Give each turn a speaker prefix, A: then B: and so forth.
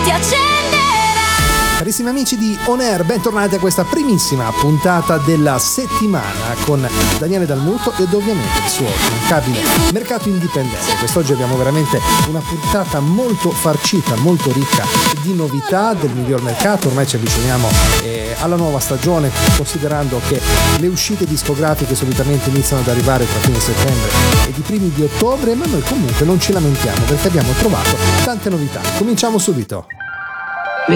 A: ti accenderà.
B: Carissimi amici di On Air, bentornati a questa primissima puntata della settimana con Daniele Dalmuto ed ovviamente il suo immancabile mercato indipendente. Quest'oggi abbiamo veramente una puntata molto farcita, molto ricca di novità del miglior mercato. Ormai ci avviciniamo alla nuova stagione, considerando che le uscite discografiche solitamente iniziano ad arrivare tra fine settembre ed i primi di ottobre, ma noi comunque non ci lamentiamo perché abbiamo trovato tante novità. Cominciamo subito.